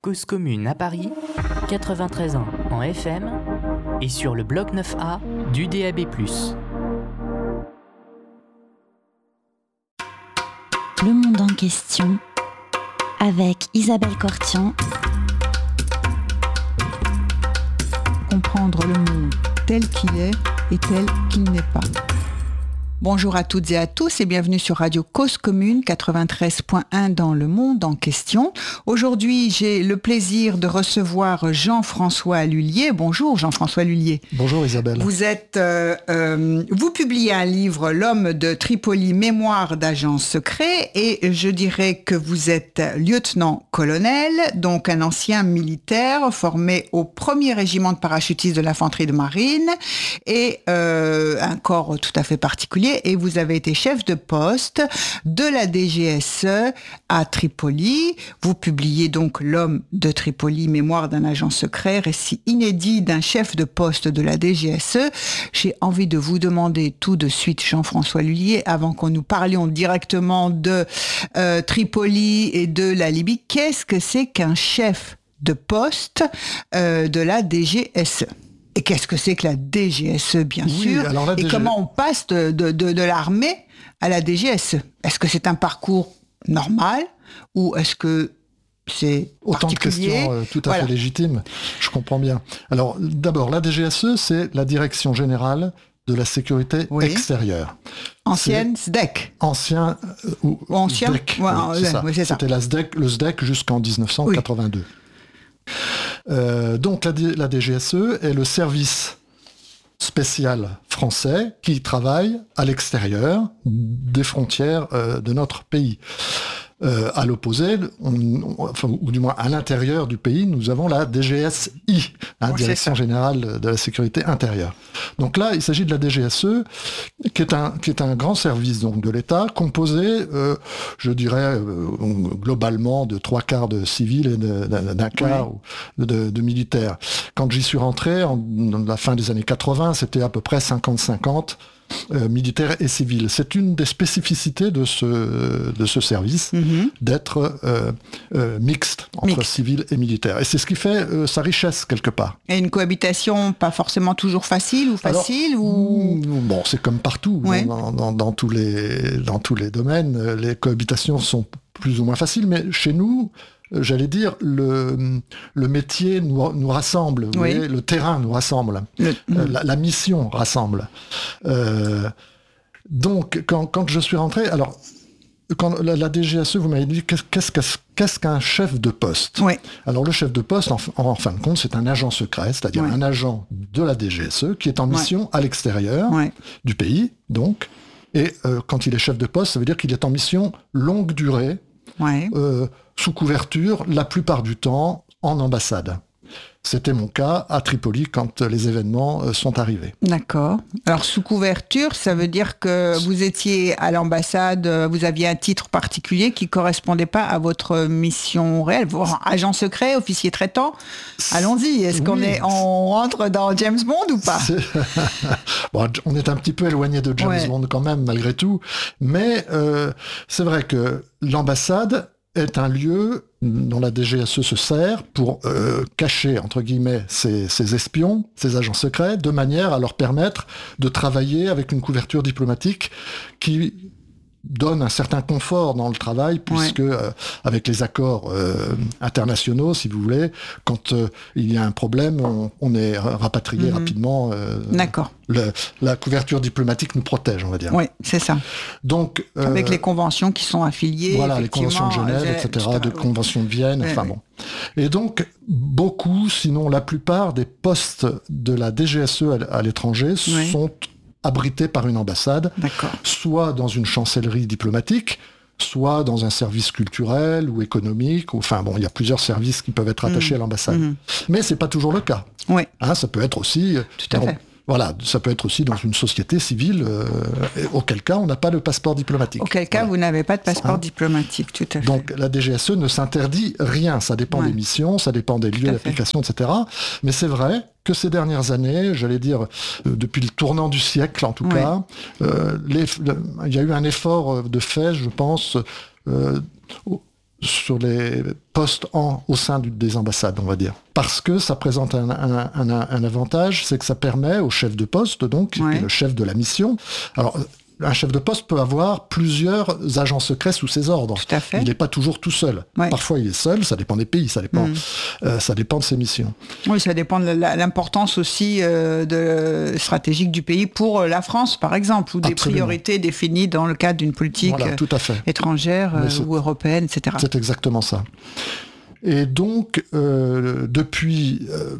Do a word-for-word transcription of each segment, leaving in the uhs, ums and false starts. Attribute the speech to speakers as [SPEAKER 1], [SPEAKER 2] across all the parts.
[SPEAKER 1] Cause commune à Paris, quatre-vingt-treize ans en F M et sur le bloc neuf A du D A B plus.
[SPEAKER 2] Le monde en question avec Isabelle Cortian.
[SPEAKER 3] Comprendre le monde tel qu'il est et tel qu'il n'est pas. Bonjour à toutes et à tous et bienvenue sur Radio Cause Commune quatre-vingt-treize point un dans le monde en question. Aujourd'hui, j'ai le plaisir de recevoir Jean-François Lullier. Bonjour Jean-François Lullier.
[SPEAKER 4] Bonjour Isabelle.
[SPEAKER 3] Vous êtes, euh, euh, vous publiez un livre, L'homme de Tripoli, mémoire d'agent secret, et je dirais que vous êtes lieutenant-colonel, donc un ancien militaire formé au premier régiment de parachutistes de l'infanterie de marine et euh, un corps tout à fait particulier. Et vous avez été chef de poste de la D G S E à Tripoli. Vous publiez donc L'homme de Tripoli, mémoire d'un agent secret, récit inédit d'un chef de poste de la D G S E. J'ai envie de vous demander tout de suite, Jean-François Lullier, avant qu'on nous parlions directement de euh, Tripoli et de la Libye, qu'est-ce que c'est qu'un chef de poste euh, de la D G S E ? Et qu'est-ce que c'est que la D G S E, bien
[SPEAKER 4] oui,
[SPEAKER 3] sûr,
[SPEAKER 4] alors la
[SPEAKER 3] et
[SPEAKER 4] D G...
[SPEAKER 3] comment on passe de, de, de, de l'armée à la D G S E? Est-ce que c'est un parcours normal ou est-ce que c'est
[SPEAKER 4] Autant de questions euh, tout à voilà. fait légitimes, je comprends bien. Alors d'abord, la D G S E, c'est la Direction Générale de la Sécurité oui. Extérieure.
[SPEAKER 3] Ancienne S D E C.
[SPEAKER 4] Ancien euh, ou
[SPEAKER 3] Ancien,
[SPEAKER 4] S D E C,
[SPEAKER 3] ouais,
[SPEAKER 4] oui, c'est, ça.
[SPEAKER 3] Oui, c'est ça.
[SPEAKER 4] C'était la S D E C, le S D E C jusqu'en dix-neuf cent quatre-vingt-deux. Oui. Euh, donc la, la D G S E est le service spécial français qui travaille à l'extérieur des frontières euh, de notre pays. Euh, à l'opposé, on, on, enfin, ou du moins à l'intérieur du pays, nous avons la D G S I, hein, ouais, Direction Générale de la Sécurité Intérieure. Donc là, il s'agit de la D G S E, qui est un, qui est un grand service donc, de l'État, composé, euh, je dirais, euh, globalement de trois quarts de civils et de, d'un, d'un quart ouais. de, de militaires. Quand j'y suis rentré, en, en la fin des années quatre-vingts, c'était à peu près cinquante cinquante. Euh, militaires et civils. C'est une des spécificités de ce, de ce service, mm-hmm. d'être euh, euh, mixte entre Mixte. civils et militaires. Et c'est ce qui fait euh, sa richesse, quelque part.
[SPEAKER 3] Et une cohabitation pas forcément toujours facile ou facile Alors, ou...
[SPEAKER 4] Bon, c'est comme partout, ouais. dans, dans, dans, tous les, dans tous les domaines. Les cohabitations sont plus ou moins faciles, mais chez nous, j'allais dire, le, le métier nous, nous rassemble, vous oui. voyez, le terrain nous rassemble, le... euh, la, la mission rassemble. Euh, donc, quand, quand je suis rentré, alors, quand la, la D G S E, vous m'avez dit, qu'est-ce, qu'est-ce, qu'est-ce qu'un chef de poste ?
[SPEAKER 3] Oui.
[SPEAKER 4] Alors, le chef de poste, en, en fin de compte, c'est un agent secret, c'est-à-dire oui. un agent de la D G S E qui est en mission oui. à l'extérieur oui. du pays, donc, et euh, quand il est chef de poste, ça veut dire qu'il est en mission longue durée, Ouais. Euh, sous couverture, la plupart du temps, en ambassade. C'était mon cas à Tripoli quand les événements euh, sont arrivés.
[SPEAKER 3] D'accord. Alors, sous couverture, ça veut dire que vous étiez à l'ambassade, vous aviez un titre particulier qui ne correspondait pas à votre mission réelle. Bon, agent secret, officier traitant, allons-y. Est-ce oui. qu'on est, on rentre dans James Bond ou pas ?
[SPEAKER 4] Bon, on est un petit peu éloigné de James ouais. Bond quand même, malgré tout. Mais euh, c'est vrai que l'ambassade est un lieu dont la D G S E se sert pour euh, cacher, entre guillemets, ses, ses espions, ses agents secrets, de manière à leur permettre de travailler avec une couverture diplomatique qui donne un certain confort dans le travail, puisque ouais. euh, avec les accords euh, internationaux, si vous voulez, quand euh, il y a un problème, on, on est rapatrié mmh. rapidement. Euh,
[SPEAKER 3] D'accord.
[SPEAKER 4] Le, la couverture diplomatique nous protège, on va dire.
[SPEAKER 3] Oui, c'est ça.
[SPEAKER 4] Donc, euh,
[SPEAKER 3] avec les conventions qui sont affiliées.
[SPEAKER 4] Voilà, les conventions de Genève, euh, et cetera, de oui. conventions de Vienne, oui, enfin oui. bon. Et donc, beaucoup, sinon la plupart des postes de la D G S E à, à l'étranger oui. sont abrités par une ambassade, D'accord. soit dans une chancellerie diplomatique, soit dans un service culturel ou économique. Ou, enfin bon, il y a plusieurs services qui peuvent être attachés mmh. à l'ambassade. Mmh. Mais c'est pas toujours le cas.
[SPEAKER 3] Oui.
[SPEAKER 4] Hein, ça peut être aussi...
[SPEAKER 3] Tout à dans, fait.
[SPEAKER 4] Voilà, ça peut être aussi dans une société civile, euh, auquel cas on n'a pas de passeport diplomatique.
[SPEAKER 3] Auquel cas
[SPEAKER 4] voilà.
[SPEAKER 3] vous n'avez pas de passeport hein diplomatique, tout à fait.
[SPEAKER 4] Donc la D G S E ne s'interdit rien, ça dépend ouais. des missions, ça dépend des lieux d'application, et cetera. Mais c'est vrai que ces dernières années, j'allais dire, euh, depuis le tournant du siècle en tout ouais. cas, euh, les, le, il y a eu un effort de fait, je pense, euh, sur les postes en, au sein du, des ambassades, on va dire. Parce que ça présente un, un, un, un avantage, c'est que ça permet au chef de poste, donc,
[SPEAKER 3] ouais.
[SPEAKER 4] qui est le chef de la mission. Alors, un chef de poste peut avoir plusieurs agents secrets sous ses ordres.
[SPEAKER 3] Tout à fait.
[SPEAKER 4] Il n'est pas toujours tout seul.
[SPEAKER 3] Ouais.
[SPEAKER 4] Parfois, il est seul, ça dépend des pays, ça dépend, mmh. euh, ça dépend de ses missions.
[SPEAKER 3] Oui, ça dépend de la, l'importance aussi euh, de, stratégique du pays pour la France, par exemple, ou des
[SPEAKER 4] Absolument.
[SPEAKER 3] priorités définies dans le cadre d'une politique
[SPEAKER 4] voilà, tout à fait.
[SPEAKER 3] étrangère euh, ou européenne, et cetera.
[SPEAKER 4] C'est exactement ça. Et donc, euh, depuis... Euh,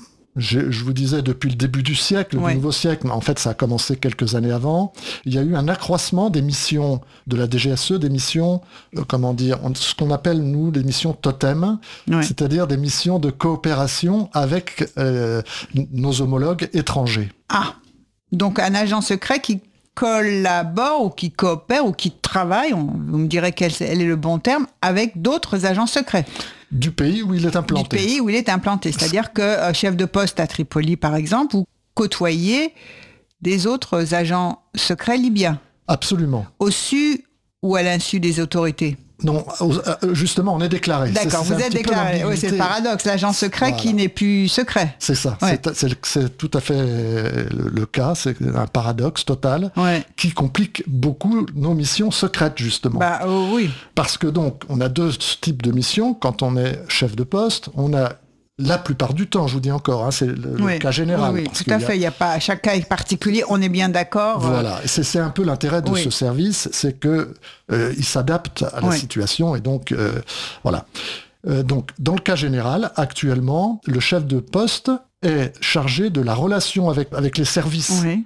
[SPEAKER 4] Je, je vous disais, depuis le début du siècle, ouais. du nouveau siècle, mais en fait ça a commencé quelques années avant, il y a eu un accroissement des missions de la D G S E, des missions, euh, comment dire, ce qu'on appelle nous des missions totem, ouais. c'est-à-dire des missions de coopération avec euh, nos homologues étrangers.
[SPEAKER 3] Ah, donc un agent secret qui collabore ou qui coopère ou qui travaille, on, vous me direz quel est le bon terme, avec d'autres agents secrets.
[SPEAKER 4] Du pays où il est implanté.
[SPEAKER 3] Du pays où il est implanté. C'est-à-dire que euh, chef de poste à Tripoli, par exemple, vous côtoyez des autres agents secrets libyens.
[SPEAKER 4] Absolument.
[SPEAKER 3] Au su ou à l'insu des autorités?
[SPEAKER 4] Non, justement, on est déclaré.
[SPEAKER 3] D'accord,
[SPEAKER 4] c'est,
[SPEAKER 3] vous
[SPEAKER 4] c'est
[SPEAKER 3] êtes déclaré. Oui, c'est le paradoxe. L'agent secret voilà. qui n'est plus secret.
[SPEAKER 4] C'est ça.
[SPEAKER 3] Ouais.
[SPEAKER 4] C'est, c'est, c'est tout à fait le, le cas. C'est un paradoxe total
[SPEAKER 3] ouais.
[SPEAKER 4] qui complique beaucoup nos missions secrètes, justement.
[SPEAKER 3] Bah, oh, oui.
[SPEAKER 4] Parce que donc, on a deux types de missions. Quand on est chef de poste, on a la plupart du temps, je vous dis encore, hein, c'est le,
[SPEAKER 3] oui,
[SPEAKER 4] le cas général.
[SPEAKER 3] Oui, oui tout à fait. Il y a pas chaque cas est particulier. On est bien d'accord.
[SPEAKER 4] Voilà. C'est, c'est un peu l'intérêt de oui. ce service, c'est que euh, il s'adapte à la oui. situation et donc euh, voilà. Euh, donc, dans le cas général, actuellement, le chef de poste est chargé de la relation avec avec les services
[SPEAKER 3] oui.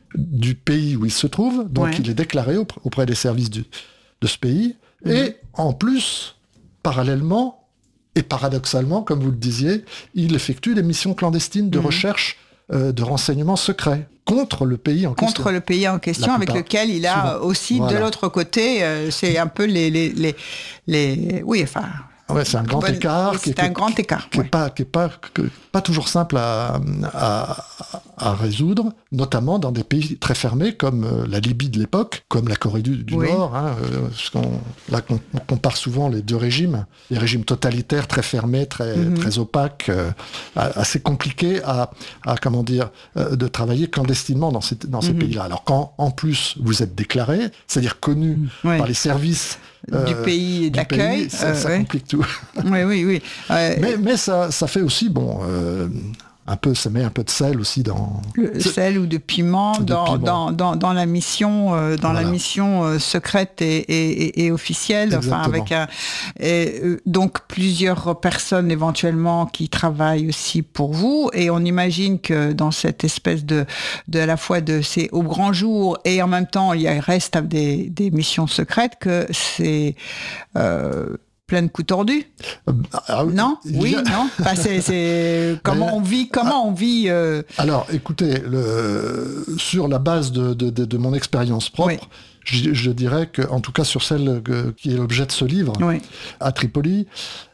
[SPEAKER 4] du pays où il se trouve. Donc, oui. il est déclaré auprès des services du, de ce pays oui. et en plus, parallèlement. Et paradoxalement, comme vous le disiez, il effectue des missions clandestines de mmh. recherche euh, de renseignements secrets contre le pays en
[SPEAKER 3] contre
[SPEAKER 4] question.
[SPEAKER 3] Contre le pays en question, avec lequel il a souvent. aussi voilà. de l'autre côté, euh, c'est un peu les, les, les, les... oui, enfin...
[SPEAKER 4] Ouais, c'est un grand
[SPEAKER 3] bonne...
[SPEAKER 4] écart.
[SPEAKER 3] Oui,
[SPEAKER 4] qui
[SPEAKER 3] c'est
[SPEAKER 4] est,
[SPEAKER 3] un grand écart.
[SPEAKER 4] Qui n'est
[SPEAKER 3] ouais.
[SPEAKER 4] pas, qui est pas, que, pas toujours simple à, à, à résoudre, notamment dans des pays très fermés comme euh, la Libye de l'époque, comme la Corée du, du
[SPEAKER 3] oui.
[SPEAKER 4] Nord. Hein, euh, parce qu'on, là, on, on compare souvent les deux régimes, les régimes totalitaires très fermés, très, mm-hmm. très opaques, euh, assez compliqués à, à comment dire, euh, de travailler clandestinement dans ces, dans mm-hmm. ces pays-là. Alors quand en plus vous êtes déclaré, c'est-à-dire connu mm-hmm. par les services
[SPEAKER 3] Euh, du pays d'accueil,
[SPEAKER 4] pays, ça,
[SPEAKER 3] euh,
[SPEAKER 4] ça
[SPEAKER 3] ouais.
[SPEAKER 4] complique tout.
[SPEAKER 3] Oui, oui, oui. Euh,
[SPEAKER 4] mais mais ça, ça fait aussi, bon, euh, un peu, ça met un peu de sel aussi dans...
[SPEAKER 3] Le sel ou de piment, de dans, piment. Dans, dans, dans la mission, euh, dans voilà. la mission euh, secrète et, et, et, et officielle.
[SPEAKER 4] Exactement.
[SPEAKER 3] Enfin, avec un, et, euh, donc plusieurs personnes éventuellement qui travaillent aussi pour vous. Et on imagine que dans cette espèce de, de à la fois de c'est au grand jour et en même temps il y a, reste des, des missions secrètes que c'est... Euh, plein de coups tordus.
[SPEAKER 4] Ah,
[SPEAKER 3] non, oui,
[SPEAKER 4] a...
[SPEAKER 3] non. Enfin, c'est, c'est comment Mais, on vit, comment ah, on vit. Euh...
[SPEAKER 4] Alors, écoutez, le... sur la base de, de, de, de mon expérience propre, oui. je, je dirais que, en tout cas sur celle que, qui est l'objet de ce livre,
[SPEAKER 3] oui.
[SPEAKER 4] à Tripoli,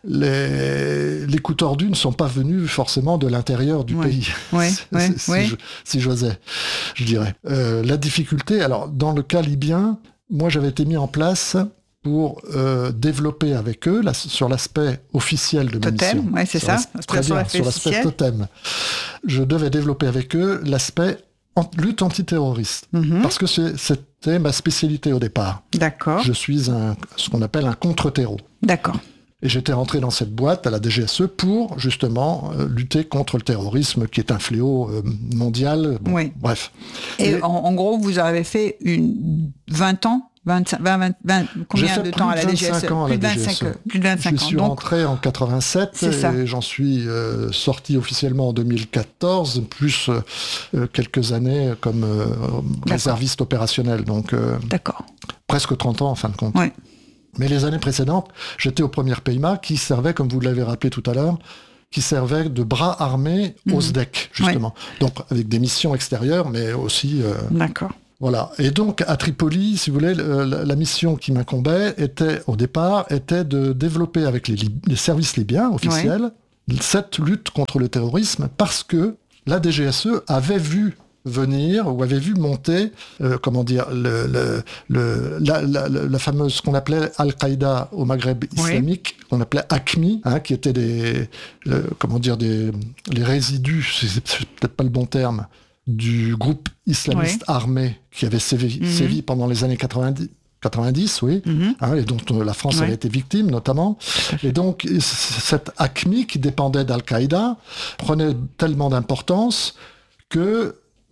[SPEAKER 4] les, les coups tordus ne sont pas venus forcément de l'intérieur du
[SPEAKER 3] oui.
[SPEAKER 4] pays.
[SPEAKER 3] Oui.
[SPEAKER 4] si,
[SPEAKER 3] oui.
[SPEAKER 4] si,
[SPEAKER 3] oui.
[SPEAKER 4] Je, si j'osais, je dirais. Euh, la difficulté, alors dans le cas libyen, moi j'avais été mis en place pour euh, développer avec eux la, sur l'aspect officiel de ma
[SPEAKER 3] totem,
[SPEAKER 4] mission.
[SPEAKER 3] Ouais, c'est
[SPEAKER 4] sur
[SPEAKER 3] ça.
[SPEAKER 4] Très bien, sur l'aspect totem. Je devais développer avec eux l'aspect en, lutte antiterroriste. Mm-hmm. Parce que c'est, c'était ma spécialité au départ.
[SPEAKER 3] D'accord.
[SPEAKER 4] Je suis un, ce qu'on appelle un contre-terreau.
[SPEAKER 3] D'accord.
[SPEAKER 4] Et j'étais rentré dans cette boîte à la D G S E pour, justement, euh, lutter contre le terrorisme qui est un fléau euh, mondial. Bon,
[SPEAKER 3] oui.
[SPEAKER 4] Bref.
[SPEAKER 3] Et, Et en, en gros, vous avez fait une vingt ans vingt, vingt, vingt, vingt, combien de temps à la D G S E?
[SPEAKER 4] Plus de vingt-cinq ans.
[SPEAKER 3] Plus de vingt-cinq ans.
[SPEAKER 4] Je suis
[SPEAKER 3] Donc,
[SPEAKER 4] rentré en quatre-vingt-sept et j'en suis euh, sorti officiellement en deux mille quatorze, plus euh, quelques années comme euh, réserviste opérationnel. Donc, euh,
[SPEAKER 3] D'accord.
[SPEAKER 4] presque trente ans en fin de compte.
[SPEAKER 3] Oui.
[SPEAKER 4] Mais les années précédentes, j'étais au premier P I M A qui servait, comme vous l'avez rappelé tout à l'heure, qui servait de bras armés mmh. au S D E C, justement. Oui. Donc, avec des missions extérieures, mais aussi... Euh,
[SPEAKER 3] D'accord.
[SPEAKER 4] Voilà. Et donc, à Tripoli, si vous voulez, la, la mission qui m'incombait était, au départ, était de développer avec les, Lib- les services libyens officiels oui. cette lutte contre le terrorisme parce que la D G S E avait vu venir ou avait vu monter, euh, comment dire, le, le, le, la, la, la fameuse, ce qu'on appelait Al-Qaïda au Maghreb islamique, oui. qu'on appelait A Q M I, hein, qui étaient des, le, comment dire, des, les résidus, c'est, c'est peut-être pas le bon terme, du groupe islamiste oui. armé qui avait sévi, mm-hmm. sévi pendant les années quatre-vingt-dix, quatre-vingt-dix oui, mm-hmm. hein, et dont euh, la France ouais. avait été victime notamment. Et donc, cette A Q M I qui dépendait d'Al-Qaïda prenait tellement d'importance que,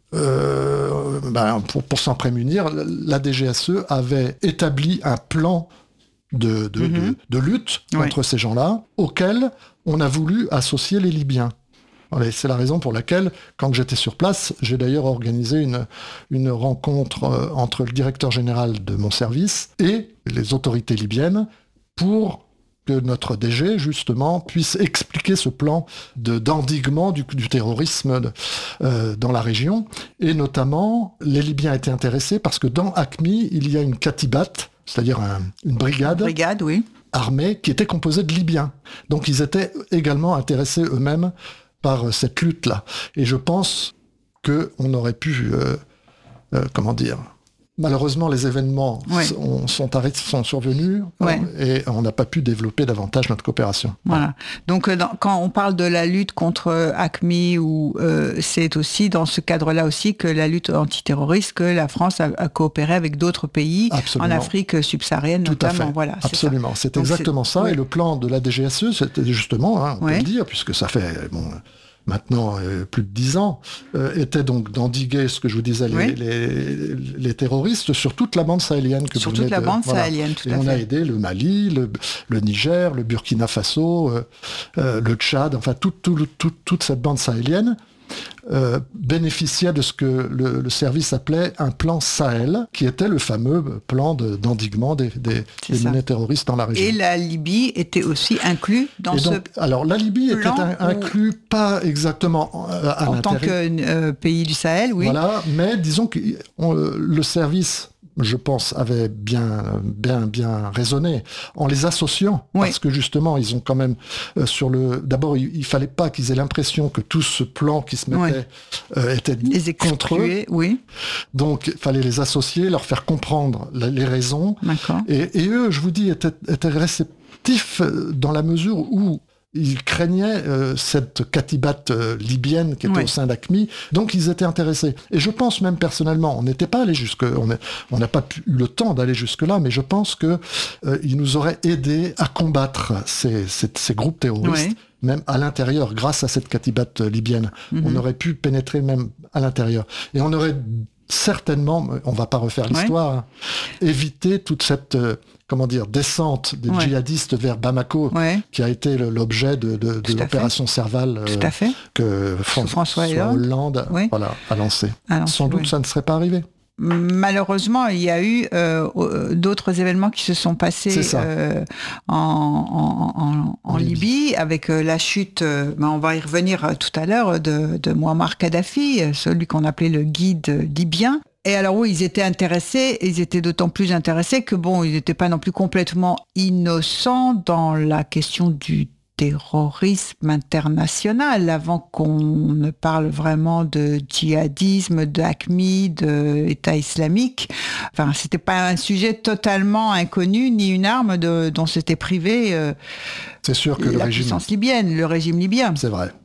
[SPEAKER 4] euh, ben, pour, pour s'en prémunir, la D G S E avait établi un plan de, de, mm-hmm. de, de lutte ouais. contre ces gens-là, auquel on a voulu associer les Libyens. C'est la raison pour laquelle, quand j'étais sur place, j'ai d'ailleurs organisé une, une rencontre euh, entre le directeur général de mon service et les autorités libyennes pour que notre D G, justement, puisse expliquer ce plan de, d'endiguement du, du terrorisme de, euh, dans la région. Et notamment, les Libyens étaient intéressés parce que dans A Q M I, il y a une katibat, c'est-à-dire un, une brigade,
[SPEAKER 3] brigade oui.
[SPEAKER 4] armée qui était composée de Libyens. Donc ils étaient également intéressés eux-mêmes par cette lutte-là. Et je pense qu'on aurait pu, euh, euh, comment dire, malheureusement les événements ouais. sont, sont, arrêtés, sont survenus ouais. et on n'a pas pu développer davantage notre coopération.
[SPEAKER 3] Voilà. Donc dans, quand on parle de la lutte contre A Q M I, ou, euh, c'est aussi dans ce cadre-là aussi que la lutte antiterroriste, que la France a, a coopéré avec d'autres pays Absolument. En Afrique subsaharienne
[SPEAKER 4] Tout
[SPEAKER 3] notamment.
[SPEAKER 4] À fait.
[SPEAKER 3] Voilà, c'est
[SPEAKER 4] Absolument,
[SPEAKER 3] ça.
[SPEAKER 4] c'est
[SPEAKER 3] Donc
[SPEAKER 4] exactement
[SPEAKER 3] c'est...
[SPEAKER 4] ça.
[SPEAKER 3] Ouais.
[SPEAKER 4] Et le plan de la D G S E, c'était justement, hein, on ouais. peut le dire, puisque ça fait... Bon, maintenant euh, plus de dix ans, euh, était donc d'endiguer, ce que je vous disais, les, oui. les, les terroristes sur toute la bande sahélienne. Que
[SPEAKER 3] sur
[SPEAKER 4] vous
[SPEAKER 3] toute la
[SPEAKER 4] de,
[SPEAKER 3] bande
[SPEAKER 4] voilà.
[SPEAKER 3] sahélienne, tout
[SPEAKER 4] Et
[SPEAKER 3] à
[SPEAKER 4] on
[SPEAKER 3] fait.
[SPEAKER 4] a aidé le Mali, le, le Niger, le Burkina Faso, euh, euh, le Tchad, enfin toute, toute, toute, toute cette bande sahélienne euh, bénéficiait de ce que le, le service appelait un plan Sahel, qui était le fameux plan de, d'endiguement des, des, des menées terroristes dans la région.
[SPEAKER 3] Et la Libye était aussi inclue dans
[SPEAKER 4] Et
[SPEAKER 3] ce
[SPEAKER 4] donc, alors la Libye était un, inclus pas exactement euh, à
[SPEAKER 3] en
[SPEAKER 4] l'intérieur.
[SPEAKER 3] tant que euh, pays du Sahel, oui.
[SPEAKER 4] Voilà, mais disons que on, le service, je pense, avait bien, bien, bien raisonné en les associant, oui. parce que justement, ils ont quand même euh, sur le. D'abord, il, il fallait pas qu'ils aient l'impression que tout ce plan qui se mettait oui. euh, était
[SPEAKER 3] les
[SPEAKER 4] contre eux.
[SPEAKER 3] Oui.
[SPEAKER 4] Donc, il fallait les associer, leur faire comprendre la, les raisons.
[SPEAKER 3] D'accord.
[SPEAKER 4] Et, et eux, je vous dis, étaient, étaient réceptifs dans la mesure où ils craignaient euh, cette katibat euh, libyenne qui était oui. au sein d'A Q M I, donc ils étaient intéressés. Et je pense même personnellement, on n'était pas allé jusque, on n'a on n'a pas pu, eu le temps d'aller jusque-là, mais je pense que euh, ils nous auraient aidés à combattre ces, ces, ces groupes terroristes, oui. même à l'intérieur, grâce à cette katibat euh, libyenne. Mm-hmm. On aurait pu pénétrer même à l'intérieur. Et on aurait certainement, on ne va pas refaire l'histoire, ouais. hein, éviter toute cette... Euh, comment dire, descente des ouais. djihadistes vers Bamako, ouais. qui a été l'objet de, de, de l'opération Serval euh, que Fran- François Hollande oui. voilà, a lancé. Alors, Sans doute, oui. ça ne serait pas arrivé.
[SPEAKER 3] Malheureusement, il y a eu euh, d'autres événements qui se sont passés euh, en, en, en, en Libye, Libye, avec euh, la chute, euh, ben on va y revenir euh, tout à l'heure, de, de Mouammar Kadhafi, celui qu'on appelait le guide libyen. Et alors oui, ils étaient intéressés, ils étaient d'autant plus intéressés que bon, ils n'étaient pas non plus complètement innocents dans la question du terrorisme international, avant qu'on ne parle vraiment de djihadisme, d'A Q M I, d'État islamique. Enfin, c'était pas un sujet totalement inconnu, ni une arme de, dont s'était privé euh,
[SPEAKER 4] C'est sûr que
[SPEAKER 3] la
[SPEAKER 4] le régime...
[SPEAKER 3] puissance libyenne, le régime libyen.
[SPEAKER 4] C'est vrai.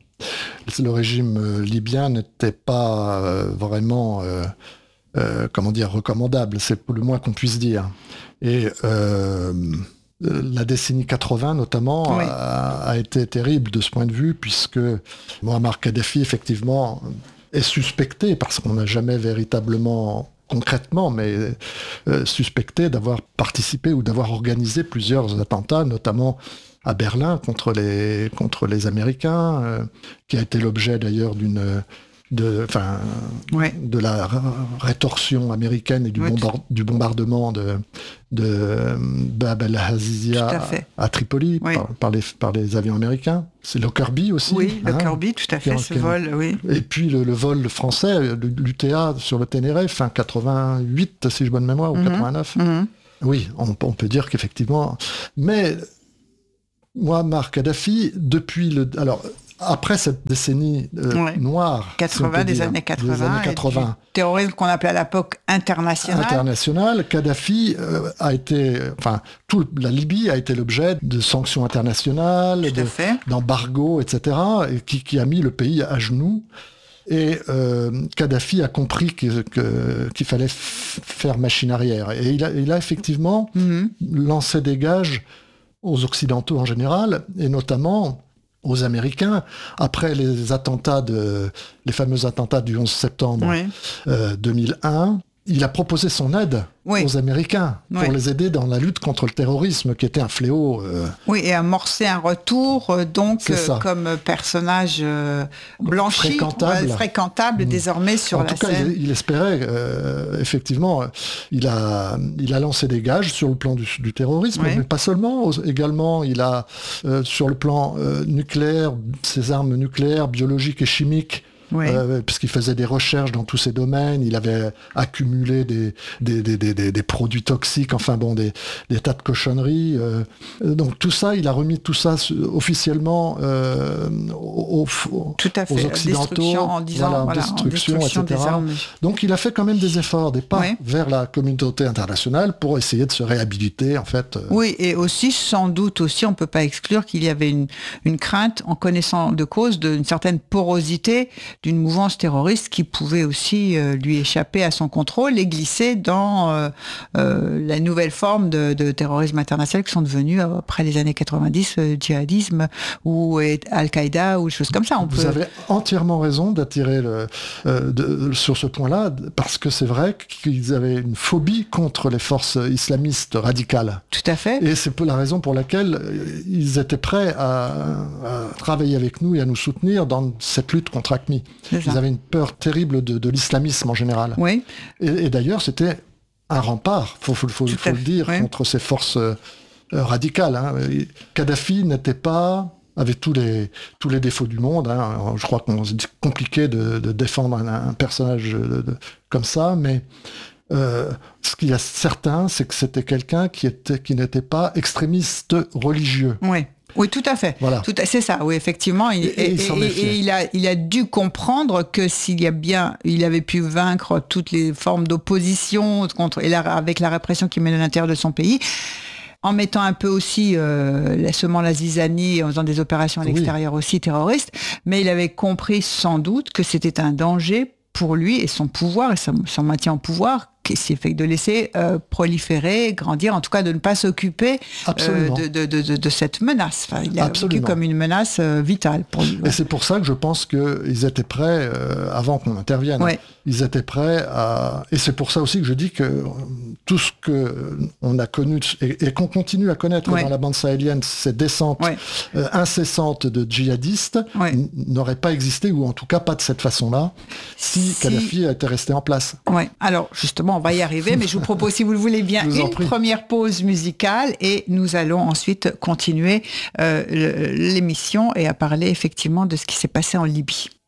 [SPEAKER 4] Le régime euh, libyen n'était pas euh, vraiment... Euh... Euh, comment dire, recommandable, c'est le moins qu'on puisse dire. Et euh, la décennie quatre-vingts, notamment, oui. a, a été terrible de ce point de vue, puisque Mouammar Kadhafi, effectivement, est suspecté, parce qu'on n'a jamais véritablement, concrètement, mais euh, suspecté d'avoir participé ou d'avoir organisé plusieurs attentats, notamment à Berlin, contre les, contre les Américains, euh, qui a été l'objet d'ailleurs d'une... de, enfin, ouais. de la rétorsion américaine et du, ouais, bombard, du bombardement de, de Bab el-Azizia à, à Tripoli ouais. par, par, les, par les avions américains. C'est Lockerbie aussi.
[SPEAKER 3] Oui,
[SPEAKER 4] hein,
[SPEAKER 3] Lockerbie, tout à fait, ce vol, oui.
[SPEAKER 4] Et puis le, le vol français, l'U T A sur le Ténéré, fin quatre-vingt-huit, si j'ai bonne mémoire, ou mm-hmm. quatre-vingt-neuf. Mm-hmm. Oui, on, on peut dire qu'effectivement... Mais Mouammar Kadhafi, depuis le... Alors, après cette décennie euh,
[SPEAKER 3] ouais.
[SPEAKER 4] noire,
[SPEAKER 3] quatre-vingts,
[SPEAKER 4] si
[SPEAKER 3] des
[SPEAKER 4] dire,
[SPEAKER 3] années quatre-vingts,
[SPEAKER 4] des années quatre-vingts.
[SPEAKER 3] Terrorisme qu'on appelait à l'époque international.
[SPEAKER 4] International, Kadhafi euh, a été, enfin, toute la Libye a été l'objet de sanctions internationales, de, d'embargos, et cetera, et qui, qui a mis le pays à genoux. Et euh, Kadhafi a compris que, que, qu'il fallait f- faire machine arrière. Et il a, il a effectivement mm-hmm. lancé des gages aux Occidentaux en général, et notamment aux Américains, après les attentats de, les fameux attentats du onze septembre oui. euh, deux mille un. Il a proposé son aide oui. aux Américains pour oui. les aider dans la lutte contre le terrorisme, qui était un fléau. Euh...
[SPEAKER 3] Oui, et amorcer un retour, euh, donc, euh, comme personnage euh, blanchi,
[SPEAKER 4] fréquentable,
[SPEAKER 3] ouais, fréquentable mmh. désormais sur
[SPEAKER 4] en
[SPEAKER 3] la
[SPEAKER 4] tout cas,
[SPEAKER 3] scène.
[SPEAKER 4] Il, il espérait, euh, effectivement, il a, il a lancé des gages sur le plan du, du terrorisme, oui. mais pas seulement. Également, il a, euh, sur le plan euh, nucléaire, ses armes nucléaires, biologiques et chimiques, oui. Euh, parce qu'il faisait des recherches dans tous ces domaines, il avait accumulé des, des, des, des, des, des produits toxiques, enfin bon, des, des tas de cochonneries. Euh, donc tout ça, il a remis tout ça officiellement euh, aux, aux,
[SPEAKER 3] tout à fait.
[SPEAKER 4] aux Occidentaux,
[SPEAKER 3] en disant,
[SPEAKER 4] voilà,
[SPEAKER 3] voilà,
[SPEAKER 4] destruction,
[SPEAKER 3] en destruction
[SPEAKER 4] et cetera. Donc il a fait quand même des efforts, des pas oui. vers la communauté internationale pour essayer de se réhabiliter, en fait. Euh.
[SPEAKER 3] Oui, et aussi, sans doute aussi, on ne peut pas exclure qu'il y avait une, une crainte, en connaissant de cause, d'une certaine porosité d'une mouvance terroriste qui pouvait aussi euh, lui échapper à son contrôle et glisser dans euh, euh, la nouvelle forme de, de terrorisme international qui sont devenues, euh, après les années quatre-vingt-dix, euh, djihadisme ou Al-Qaïda ou des choses comme ça. On
[SPEAKER 4] Vous
[SPEAKER 3] peut...
[SPEAKER 4] avez entièrement raison d'attirer le, euh, de, sur ce point-là, parce que c'est vrai qu'ils avaient une phobie contre les forces islamistes radicales.
[SPEAKER 3] Tout à fait.
[SPEAKER 4] Et c'est la raison pour laquelle ils étaient prêts à, à travailler avec nous et à nous soutenir dans cette lutte contre A Q M I. Ils avaient une peur terrible de, de l'islamisme en général.
[SPEAKER 3] Oui.
[SPEAKER 4] Et, et d'ailleurs, c'était un rempart, il faut, faut, faut, faut le dire, oui. contre ces forces euh, radicales. Hein. Kadhafi n'était pas, avait tous les, tous les défauts du monde. Hein. Je crois que c'est compliqué de, de défendre un, un personnage de, de, comme ça, mais euh, ce qu'il y a certain, c'est que c'était quelqu'un qui, était, qui n'était pas extrémiste religieux.
[SPEAKER 3] Oui. Oui, tout à fait. Voilà. Tout à, c'est ça. Oui, effectivement. Il, et, et, et, et, et il a, il a dû comprendre que s'il y a bien, il avait pu vaincre toutes les formes d'opposition contre, et la, avec la répression qu'il mène à l'intérieur de son pays, en mettant un peu aussi euh, semant la zizanie, en faisant des opérations à l'extérieur oui. aussi terroristes, mais il avait compris sans doute que c'était un danger pour lui et son pouvoir et son, son maintien en pouvoir, c'est fait de laisser euh, proliférer, grandir, en tout cas de ne pas s'occuper euh, de, de, de, de cette menace. Enfin, il a vécu comme une menace euh, vitale pour lui. Ouais.
[SPEAKER 4] Et c'est pour ça que je pense qu'ils étaient prêts, euh, avant qu'on intervienne, ouais. ils étaient prêts à... Et c'est pour ça aussi que je dis que tout ce qu'on a connu et, et qu'on continue à connaître ouais. dans la bande sahélienne, ces descentes ouais. euh, incessantes de djihadistes, ouais. n- n'auraient pas existé, ou en tout cas pas de cette façon-là, si, si... Kadhafi était resté en place.
[SPEAKER 3] Oui, alors justement, on va y arriver, mais je vous propose, si vous le voulez bien, une prie. première pause musicale et nous allons ensuite continuer euh, l'émission et à parler effectivement de ce qui s'est passé en Libye.